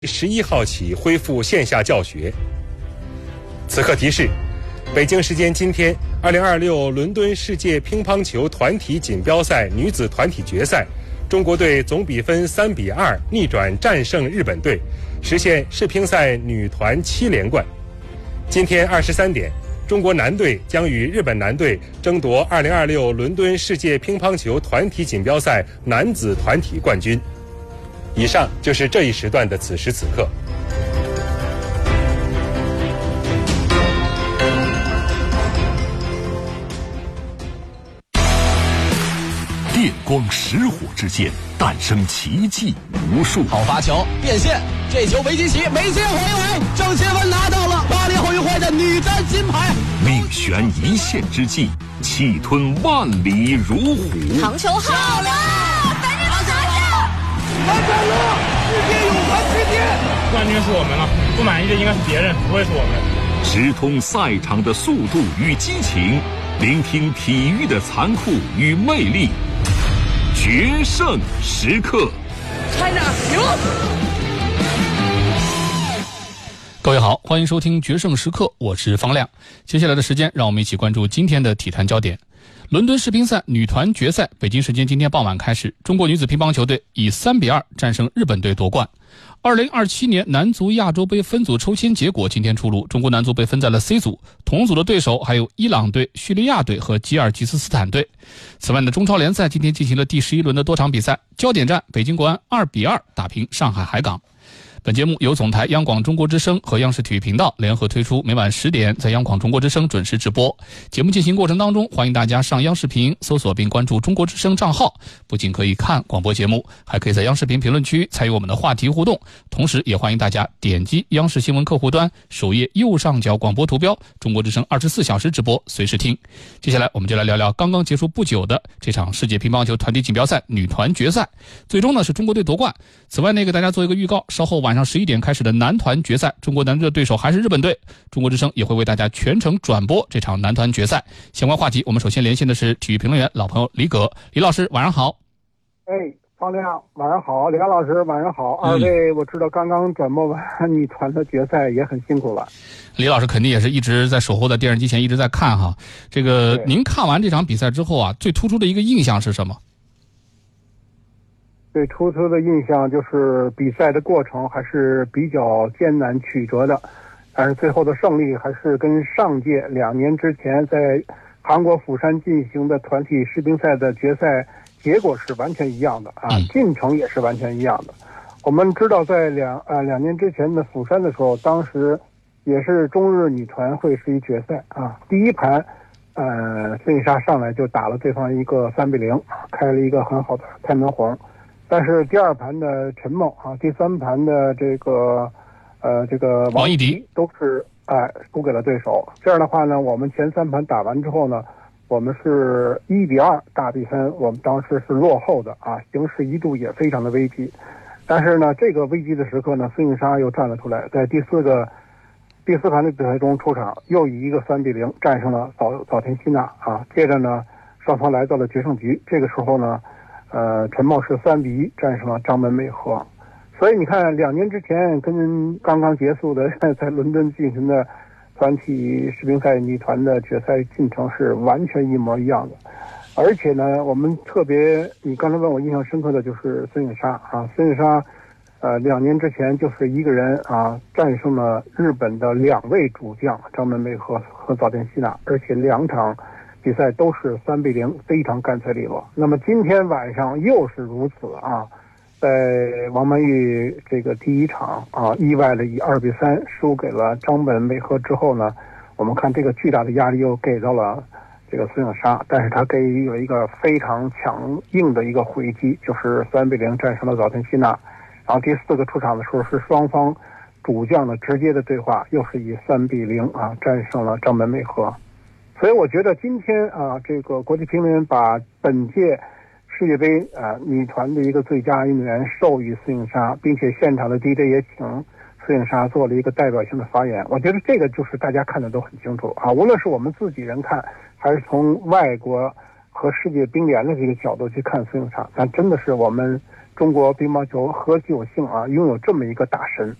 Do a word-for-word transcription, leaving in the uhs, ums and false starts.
十一号起恢复线下教学。此刻提示：北京时间今天，二零二六伦敦世界乒乓球团体锦标赛女子团体决赛，中国队总比分三比二逆转战胜日本队，实现世乒赛女团七连冠。今天二十三点，中国男队将与日本男队争夺二零二六伦敦世界乒乓球团体锦标赛男子团体冠军。以上就是这一时段的此时此刻。 电光石火之间诞生奇迹无数。 好发球变线，这球维基奇没接回围，郑钦文拿到了巴黎奥运会的女单金牌。 命悬一线之际，气吞万里如虎。 长球好了，反正都拿下。 完成了世界泳坛之巅， 冠军是我们了，不满意的应该是别人，不会是我们。 直通赛场的速度与激情，聆听体育的残酷与魅力。决胜时刻， 看着牛！ 各位好，欢迎收听决胜时刻，我是方亮。接下来的时间，让我们一起关注今天的体坛焦点。伦敦世乒赛女团决赛，北京时间今天傍晚开始，中国女子乒乓球队以三比二战胜日本队夺冠。二零二七年男足亚洲杯分组抽签结果今天出炉，中国男足被分在了 C 组，同组的对手还有伊朗队、叙利亚队和吉尔吉斯斯坦队。此外呢，中超联赛今天进行了第十一轮的多场比赛，焦点战北京国安二比二打平上海海港。本节目由总台央广中国之声和央视体育频道联合推出，每晚十点在央广中国之声准时直播。节目进行过程当中，欢迎大家上央视频搜索并关注中国之声账号，不仅可以看广播节目，还可以在央视频评论区参与我们的话题互动，同时也欢迎大家点击央视新闻客户端首页右上角广播图标，中国之声二十四小时直播，随时听。接下来我们就来聊聊刚刚结束不久的这场世界乒乓球团体锦标赛女团决赛，最终呢是中国队夺冠。此外呢，给大家做一个预告，稍后晚上十一点开始的男团决赛，中国男队的对手还是日本队，中国之声也会为大家全程转播这场男团决赛。相关话题，我们首先连线的是体育评论员老朋友李葛。李老师晚上好。 哎，方亮晚上好，李刚老师晚上好。二位我知道刚刚转播完女团的决赛，也很辛苦了。 李老师肯定也是一直在守候在电视机前一直在看哈。这个您看完这场比赛之后啊，最突出的一个印象是什么？ 最突出的印象就是比赛的过程还是比较艰难曲折的，但是最后的胜利还是跟上届两年之前在韩国釜山进行的团体世乒赛的决赛结果是完全一样的啊，进程也是完全一样的。我们知道在两呃两年之前的釜山的时候，当时也是中日女团会是一决赛啊，第一盘呃孙颖莎上来就打了对方一个三比零，开了一个很好的开门红。但是第二盘的陈梦啊，第三盘的这个呃这个王艺迪都是哎、呃、输给了对手。这样的话呢，我们前三盘打完之后呢，我们是一比二大比分，我们当时是落后的啊，形势一度也非常的危机。但是呢，这个危机的时刻呢，孙颖莎又站了出来，在第四个第四盘的比赛中出场，又以一个三比零战胜了早早田希娜啊。接着呢，双方来到了决胜局，这个时候呢。呃，陈梦是三比一战胜了张本美和，所以你看，两年之前跟刚刚结束的在伦敦进行的团体世乒赛女团的决赛进程是完全一模一样的。而且呢，我们特别，你刚才问我印象深刻的就是孙颖莎啊，孙颖莎，呃，两年之前就是一个人啊战胜了日本的两位主将张本美和和早田希娜，而且两场。比赛都是三比零，非常干脆利落。那么今天晚上又是如此啊，在王曼玉这个第一场啊，意外的以二比三输给了张本美和之后呢，我们看这个巨大的压力又给到了这个孙颖莎，但是他给予有一个非常强硬的一个回击，就是三比零战胜了早田希娜。然后第四个出场的时候是双方主将的直接的对话，又是以三比零啊战胜了张本美和。所以我觉得今天啊，这个国际乒联把本届世界杯啊女团的一个最佳运动员授予孙颖莎，并且现场的 D J 也请孙颖莎做了一个代表性的发言。我觉得这个就是大家看的都很清楚啊，无论是我们自己人看，还是从外国和世界乒联的这个角度去看孙颖莎，但真的是我们中国乒乓球何其有幸啊，拥有这么一个大神。